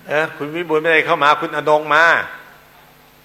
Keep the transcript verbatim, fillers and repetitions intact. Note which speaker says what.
Speaker 1: เออคุณวิบูลย์ไม่ได้เข้ามาคุณอนงมา